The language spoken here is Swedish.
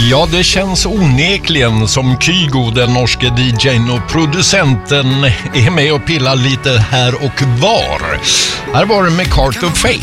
Ja, det känns onekligen som Kygo, den norske DJ:n och producenten, är med och pillar lite här och var. Här var det med Cart of Fate.